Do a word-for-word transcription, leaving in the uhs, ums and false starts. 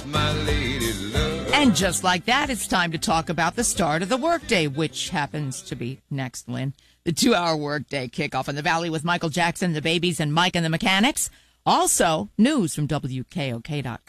my lady love. And just like that, it's time to talk about the start of the workday, which happens to be next, Lynn. The two-hour workday kickoff in the Valley with Michael Jackson, the Babies, and Mike and the Mechanics. Also, news from W K O K dot com.